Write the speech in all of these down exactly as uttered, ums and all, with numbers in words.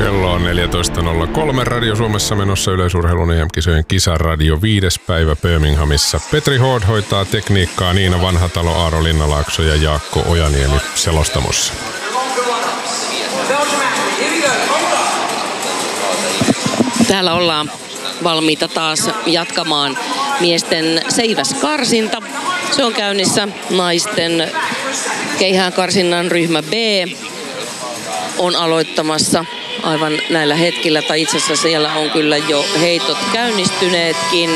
Kello on neljätoista nolla kolme. Radio Suomessa menossa yleisurheilun E M-kisojen kisaradio viides päivä Birminghamissa. Petri Hood hoitaa tekniikkaa, Niina Vanhatalo, Aaro Linnalaakso ja Jaakko Ojaniemi selostamossa. Täällä ollaan valmiita taas jatkamaan miesten seiväskarsinta. Se on käynnissä. Naisten keihäänkarsinnan ryhmä B on aloittamassa aivan näillä hetkillä, tai itse asiassa siellä on kyllä jo heitot käynnistyneetkin.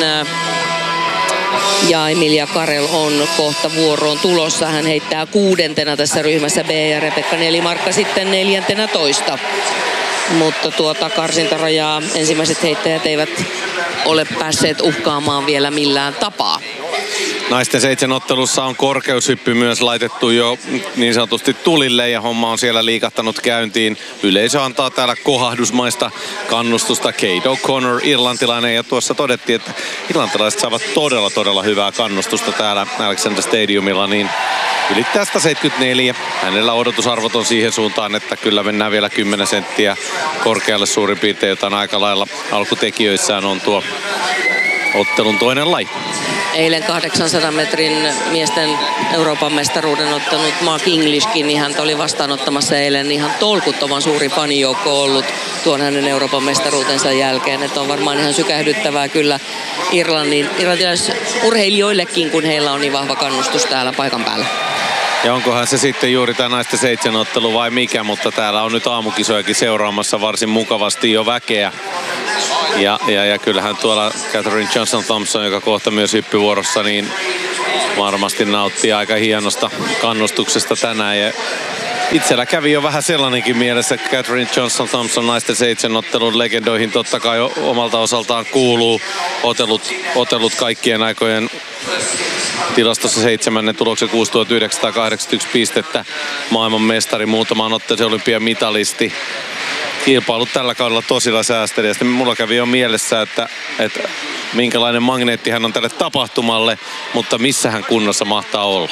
Ja Emilia Karel on kohta vuoroon tulossa. Hän heittää kuudentena tässä ryhmässä B ja Rebekka Nelimarkka sitten neljäntenä toista. Mutta tuota karsintarajaa ensimmäiset heittäjät eivät ole päässeet uhkaamaan vielä millään tapaa. Naisten seitsemänottelussa on korkeushyppy myös laitettu jo niin sanotusti tulille ja homma on siellä liikahtanut käyntiin. Yleisö antaa täällä kohahdusmaista kannustusta. Kate O'Connor, irlantilainen, ja tuossa todettiin, että irlantilaiset saavat todella todella hyvää kannustusta täällä Alexander Stadiumilla, niin ylittää sata seitsemänkymmentäneljä. Hänellä odotusarvot on siihen suuntaan, että kyllä mennään vielä kymmenen senttiä korkealle suurin piirtein, jotain aika lailla alkutekijöissään on tuo ottelun toinen laji. Eilen kahdeksansadan metrin miesten Euroopan mestaruuden ottanut Mark Englishkin, niin häntä oli vastaanottamassa eilen ihan tolkuttoman suuri fanijoukko ollut tuon hänen Euroopan mestaruutensa jälkeen. Että on varmaan ihan sykähdyttävää kyllä Irlannin, irlantilaisurheilijoillekin, kun heillä on niin vahva kannustus täällä paikan päällä. Ja onkohan se sitten juuri tämä naisten seitsemänottelu vai mikä, mutta täällä on nyt aamukisojakin seuraamassa varsin mukavasti jo väkeä. Ja, ja, ja kyllähän tuolla Catherine Johnson-Thompson, joka kohta myös hyppyvuorossa, niin varmasti nauttii aika hienosta kannustuksesta tänään. Ja itsellä kävi jo vähän sellainenkin mielessä, että Catherine Johnson-Thompson naisten seitsemänottelun legendoihin totta kai omalta osaltaan kuuluu. Otellut, otellut kaikkien aikojen tilastossa seitsemännen tuloksen kuusituhatta yhdeksänsataakahdeksankymmentäyksi pistettä. Maailmanmestari, muutamaan otteeseen olympiamitalisti. Kilpailut tällä kaudella tosilla säästeli. Ja sitten mulla kävi jo mielessä, että, että minkälainen magneetti hän on tälle tapahtumalle, mutta missä hän kunnossa mahtaa olla.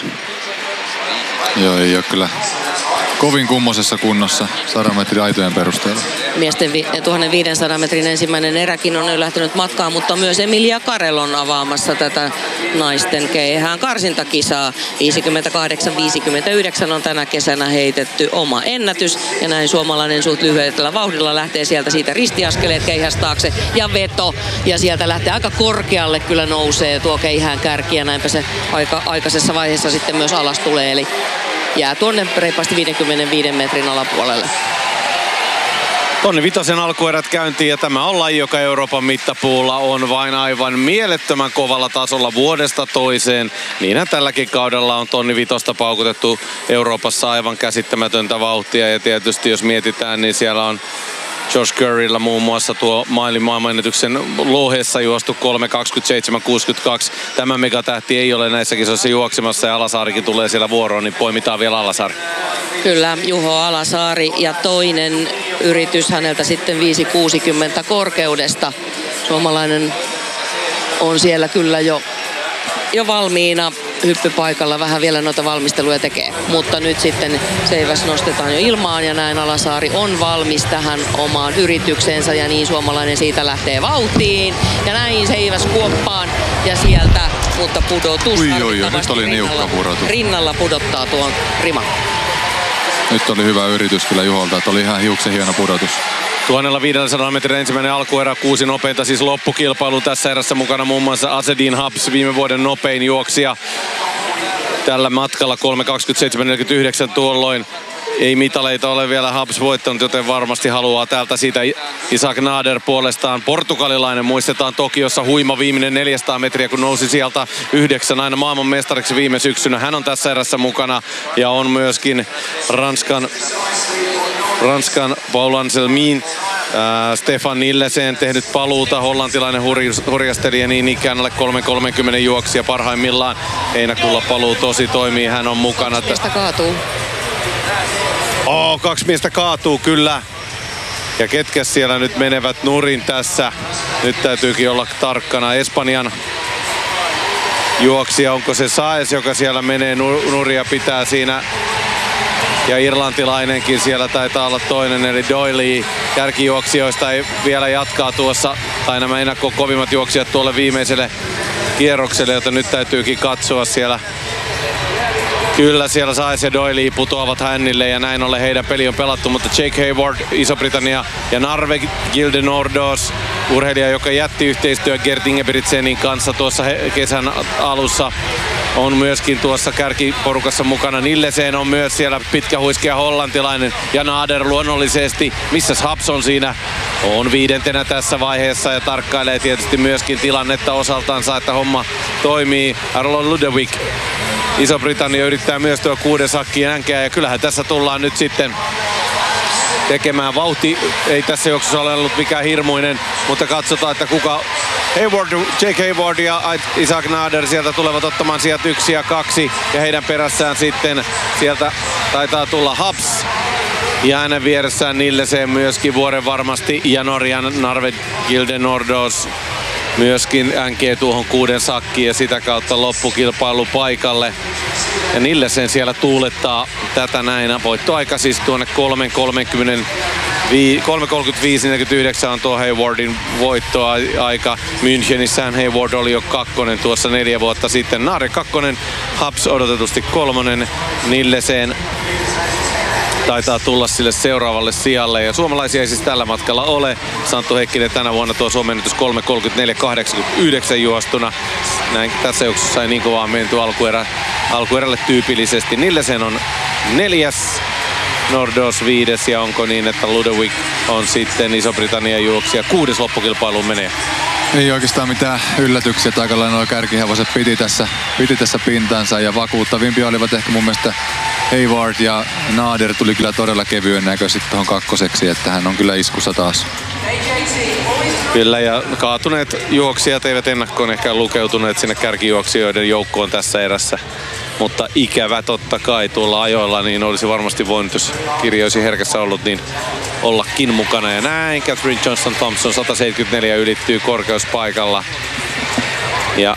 Joo, ei ole kyllä kovin kummosessa kunnossa sadan metrin aitojen perusteella. Miesten tuhatviisisataa metrin ensimmäinen eräkin on jo lähtenyt matkaan, mutta myös Emilia Karel on avaamassa tätä naisten keihään karsintakisaa. viisikymmentäkahdeksan viisikymmentäyhdeksän on tänä kesänä heitetty oma ennätys, ja näin suomalainen suht lyhyellä vauhdilla lähtee sieltä siitä ristiaskeleet keihäs taakse ja veto, ja sieltä lähtee aika korkealle kyllä nousee tuo keihään kärki, ja näinpä se aika aikaisessa vaiheessa sitten myös alas tulee, eli jää tuonne reippaasti viidenkymmenenviiden metrin alapuolelle. Tonni Vitosen alkuerät käyntiin, ja tämä on laji, joka Euroopan mittapuulla on vain aivan mielettömän kovalla tasolla vuodesta toiseen. Niinhän tälläkin kaudella on Tonni Vitosta paukutettu Euroopassa aivan käsittämätöntä vauhtia, ja tietysti jos mietitään, niin siellä on Josh Currylla muun muassa tuo mailin maailmanennätyksen lohessa juostu kolme kaksikymmentäseitsemän kuusikymmentäkaksi. Tämä megatähti ei ole näissä kisoissa juoksemassa, ja Alasaarikin tulee siellä vuoroon, niin poimitaan vielä Alasaari. Kyllä, Juho Alasaari, ja toinen yritys häneltä sitten viisi kuusikymmentä korkeudesta. Suomalainen on siellä kyllä jo, jo valmiina hyppypaikalla, vähän vielä noita valmisteluja tekee. Mutta nyt sitten seiväs nostetaan jo ilmaan, ja näin Alasaari on valmis tähän omaan yritykseensä, ja niin suomalainen siitä lähtee vauhtiin. Ja näin seiväs kuoppaan, ja sieltä, mutta pudotus. Ui, oi, oi, nyt oli niukka pudotus. Rinnalla pudottaa tuon riman. Nyt oli hyvä yritys kyllä Juholta, että oli ihan hiuksen hieno pudotus. tuhatviisisataa metrin ensimmäinen alkuerä, kuusi nopeinta, siis loppukilpailu tässä erässä mukana muun muassa Azedine Habs, viime vuoden nopein juoksija. Tällä matkalla kolme kaksikymmentäseitsemän neljäkymmentäyhdeksän tuolloin. Ei mitaleita ole vielä Habs voittanut, joten varmasti haluaa täältä siitä. Isaac Nader puolestaan portugalilainen, muistetaan Tokiossa huima viimeinen neljäsataa metriä, kun nousi sieltä yhdeksän aina maailman mestariksi viime syksynä. Hän on tässä erässä mukana, ja on myöskin Ranskan, Ranskan Paul Anselmin, äh, Stefan Nillesen tehnyt paluuta, hollantilainen hurjastelija niin ikään alle kolme kolmekymmentä juoksija parhaimmillaan. Heinäkuulla paluu tosi toimii, hän on mukana. Mistä kaatuu? Oh, kaksi miestä kaatuu kyllä. Ja ketkä siellä nyt menevät nurin tässä? Nyt täytyykin olla tarkkana. Espanjan juoksija, onko se Saez, joka siellä menee nuria, pitää siinä ja irlantilainenkin siellä taitaa olla toinen, eli Doyle kärkijuoksijoista ei vielä jatkaa tuossa, tai nämä ennakko kovimmat juoksijat tuolle viimeiselle kierrokselle, jota nyt täytyykin katsoa siellä. Kyllä siellä Saez ja Doyle putoavat hännille ja näin ollen heidän peli on pelattu, mutta Jake Hayward, Iso-Britannia ja Narve Gildenordos, urheilija, joka jätti yhteistyö Gert Ingebrigtsenin kanssa tuossa kesän alussa, on myöskin tuossa kärkiporukassa mukana. Nillesen on myös siellä pitkä huiskea hollantilainen ja Nader luonnollisesti. Missäs Haps on siinä? On viidentenä tässä vaiheessa ja tarkkailee tietysti myöskin tilannetta osaltansa, että homma toimii. Arlo Ludewig. Iso-Britannia yrittää myös tuo kuuden sakkiin änkeä ja kyllähän tässä tullaan nyt sitten tekemään vauhti. Ei tässä juoksussa ole ollut mikään hirmuinen, mutta katsotaan, että kuka Hayward, Jake Hayward ja Isaac Nader sieltä tulevat ottamaan sieltä yksi ja kaksi ja heidän perässään sitten sieltä taitaa tulla Haps. Ja hänen vieressään Nillesen myöskin vuoren varmasti ja Norjan Narve Gildenordos myöskin änkee tuohon kuuden sakkiin ja sitä kautta loppukilpailu paikalle. Ja Nillesen siellä tuulettaa tätä näin. Voittoaika siis tuonne kolme kolmekymmentäviisi neljäkymmentäyhdeksän on tuo Haywardin voittoaika. Münchenissähän Hayward oli jo kakkonen tuossa neljä vuotta sitten. Naare kakkonen, Haps odotetusti kolmonen. Nillesen taitaa tulla sille seuraavalle sijalle. Ja suomalaisia ei siis tällä matkalla ole. Santtu Heikkinen tänä vuonna tuo Suomen ennätys kolme kolmekymmentäneljä kahdeksankymmentäyhdeksän juostuna. Näin tässä juoksussa ei niin kovaa menty alkuerä, alkuerälle tyypillisesti. Nillesen on neljäs, Nordos viides ja onko niin, että Ludewig on sitten Iso-Britannian juoksija. Kuudes loppukilpailuun menee. Ei oikeastaan mitään yllätyksiä. Aika lailla nuo kärkihevoset piti tässä, piti tässä pintansa ja vakuuttavimpia olivat ehkä mun mielestä Hayward ja Nader tuli kyllä todella kevyen näköisesti tuohon kakkoseksi, että hän on kyllä iskussa taas. Kyllä ja kaatuneet juoksijat eivät ennakkoon ehkä lukeutuneet sinne kärkijuoksijoiden joukkoon tässä erässä. Mutta ikävä totta kai tuolla ajoilla, niin olisi varmasti voinut, jos kirja olisi herkässä ollut, niin ollakin mukana. Ja näin Catherine Johnson Thompson sata seitsemänkymmentäneljä ylittyy korkeuspaikalla. Ja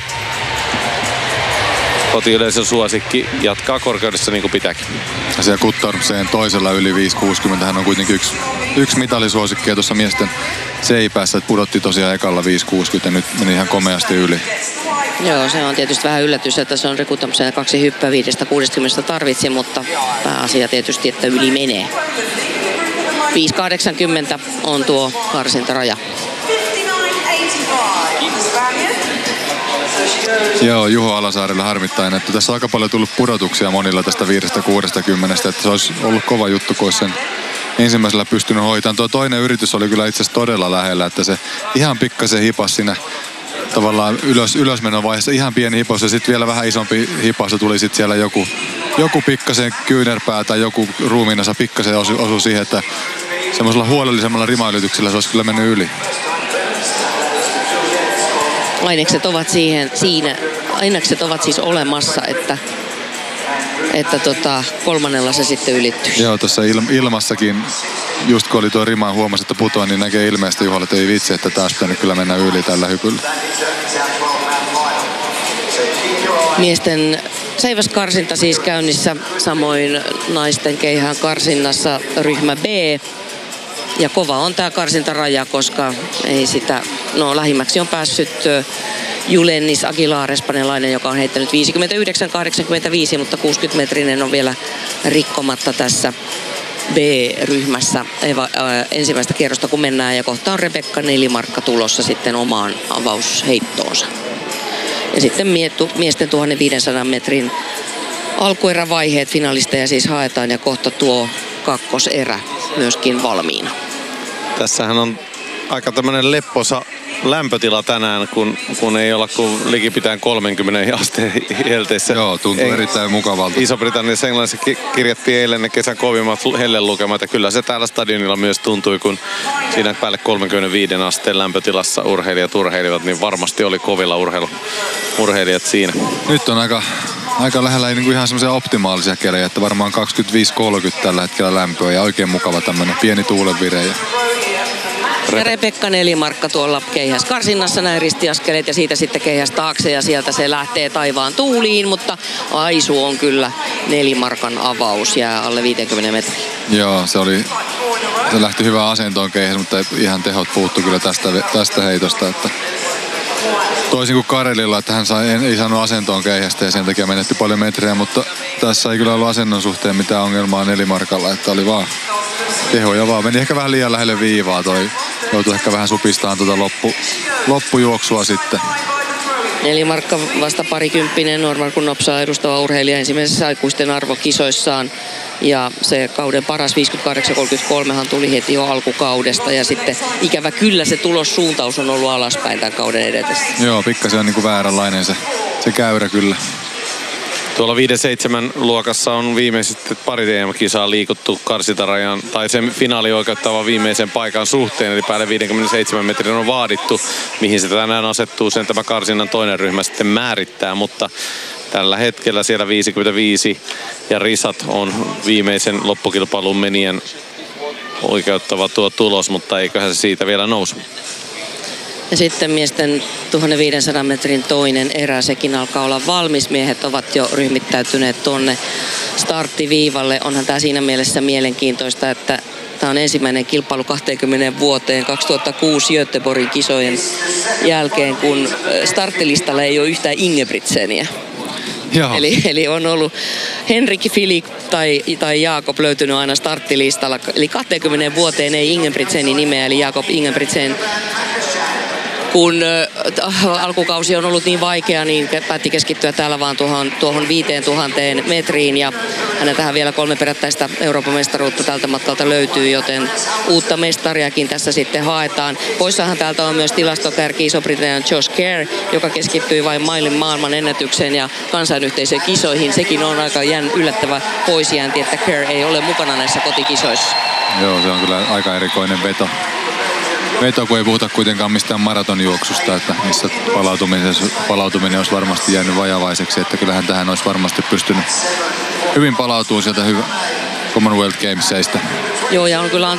kotiyleisön suosikki jatkaa korkeudessa niin kuin pitääkin. Ja siellä Guttormsen toisella yli viisi kuusikymmentä. Hän on kuitenkin yksi, yksi mitalisuosikki tuossa miesten seipäässä. Että pudotti tosiaan ekalla viisi kuusikymmentä. Nyt meni ihan komeasti yli. Joo, se on tietysti vähän yllätys, että se on Riku Thompson kaksi hyppää viidestä kuudestakymmenestä tarvitsi, mutta pääasia tietysti, että yli menee. viisi kahdeksankymmentä on tuo karsintaraja. Joo, Juho Alasaarella harmittain, että tässä on aika paljon tullut pudotuksia monilla tästä viidestä kuudestakymmenestä, että se olisi ollut kova juttu, kun olisi sen ensimmäisellä pystynyt hoitamaan. Tuo toinen yritys oli kyllä itse asiassa todella lähellä, että se ihan pikkasen hipas siinä tavallaan ylös, ylösmenon vaiheessa, ihan pieni hipos ja sitten vielä vähän isompi hipos ja tuli sitten siellä joku, joku pikkasen kyynärpää tai joku ruumiinansa pikkasen osu, osu siihen, että semmoisella huolellisemmalla rimaylityksellä se olisi kyllä mennyt yli. Ainekset ovat siihen, siinä, ainekset ovat siis olemassa, että, että tota, kolmannella se sitten ylittyy. Joo, tuossa il, ilmassakin, just kun oli tuo rima huomasi, että putoa, niin näkee ilmeisesti Juholle, että ei vitsi, että taas pitänyt kyllä mennä yli tällä hypyllä. Miesten seiväskarsinta siis käynnissä, samoin naisten keihään karsinnassa ryhmä B. Ja kova on tämä karsintaraja, koska ei sitä, no lähimmäksi on päässyt Julenis Aguilar, espanjalainen, joka on heittänyt viisikymmentäyhdeksän kahdeksankymmentäviisi, mutta kuusikymmentä metrinen on vielä rikkomatta tässä B-ryhmässä Eva, äh, ensimmäistä kierrosta kun mennään, ja kohta on Rebekka Nelimarkka tulossa sitten omaan avausheittoonsa. Ja sitten mietu, miesten tuhatviisisataa metrin alkuerävaiheet, finalisteja siis haetaan ja kohta tuo kakkoserä myöskin valmiina. Tässähän on aika tämmöinen lepposa lämpötila tänään, kun, kun ei olla kuin likipitään kolmekymmentä asteen helteissä. Joo, tuntuu en, erittäin mukavalta. Iso-Britanniassa Englannissa ki- kirjattiin eilen ne kesän kovimmat hellelukemat, ja kyllä se täällä stadionilla myös tuntui, kun siinä päälle kolmekymmentäviisi asteen lämpötilassa urheilijat urheilivat, niin varmasti oli kovilla urheilu, urheilijat siinä. Nyt on aika, aika lähellä niin kuin ihan semmoisia optimaalisia kelejä, että varmaan kaksikymmentäviisi kolmekymmentä tällä hetkellä lämpöä ja oikein mukava tämmöinen pieni tuulenvire. Ja Rebekka Nelimarkka tuolla keihäskarsinnassa näin ristiaskeleet ja siitä sitten keihäs taakse ja sieltä se lähtee taivaan tuuliin, mutta aisu on kyllä Nelimarkan avaus, jää alle viisikymmentä metriä. Joo, se oli, se lähti hyvään asentoon keihäs, mutta ihan tehot puuttu kyllä tästä, tästä heitosta, että toisin kuin Karelilla, että hän sai, ei saanut asentoon keihästä ja sen takia menetti paljon metriä, mutta tässä ei kyllä ollut asennon suhteen mitään ongelmaa Nelimarkalla, että oli vaan tehoja vaan. Meni ehkä vähän liian lähelle viivaa toi. Joutui ehkä vähän supistamaan tuota loppu, loppujuoksua sitten. Nelimarkka vasta parikymppinen Noormarkun Nopsaa edustava urheilija ensimmäisessä aikuisten arvokisoissaan. Ja se kauden paras viisikymmentäkahdeksan kolmekymmentäkolme tuli heti jo alkukaudesta ja sitten ikävä kyllä se tulossuuntaus on ollut alaspäin tämän kauden edetessä. Joo, pikkasen on niin kuin vääränlainen se, se käyrä kyllä. Tuolla viisi seitsemän luokassa on viimeiset pari T M-kisaa liikuttu karsintarajan tai sen finaali oikeuttava viimeisen paikan suhteen, eli päälle viisikymmentäseitsemän metrin on vaadittu, mihin se tänään asettuu, sen tämä karsinnan toinen ryhmä sitten määrittää, mutta tällä hetkellä siellä viisikymmentäviisi ja risat on viimeisen loppukilpailun menijän oikeuttava tuo tulos, mutta eiköhän se siitä vielä nousu. Ja sitten miesten tuhatviisisataa metrin toinen erä, sekin alkaa olla valmis. Miehet ovat jo ryhmittäytyneet tuonne starttiviivalle. Onhan tämä siinä mielessä mielenkiintoista, että tämä on ensimmäinen kilpailu kaksikymmentä vuoteen kaksituhattakuusi Göteborgin kisojen jälkeen, kun starttilistalla ei ole yhtään Ingebrigtseniä. Eli, eli on ollut Henrik, Filip tai, tai Jaakob löytynyt aina starttilistalla. Eli kaksikymmentä vuoteen ei Ingebrigtsenin nimeä, eli Jaakob Ingebrigtsen. Kun äh, alkukausi on ollut niin vaikea, niin päätti keskittyä täällä vaan tuohon, tuohon viiteen tuhanteen metriin. Ja hänen tähän vielä kolme perättäistä Euroopan mestaruutta tältä matkalta löytyy, joten uutta mestariakin tässä sitten haetaan. Poissahan täältä on myös tilastokärki Iso-Britannian Josh Kerr, joka keskittyi vain mailin maailman ennätykseen ja kansainyhteisön kisoihin. Sekin on aika jään yllättävä poisjäänti, että Kerr ei ole mukana näissä kotikisoissa. Joo, se on kyllä aika erikoinen veto. Veto, kun ei puhuta kuitenkaan mistään maratonjuoksusta, että missä palautuminen, palautuminen olisi varmasti jäänyt vajavaiseksi, että kyllähän tähän olisi varmasti pystynyt hyvin palautumaan sieltä hyvä Commonwealth Gamesista. Joo, ja on kyllä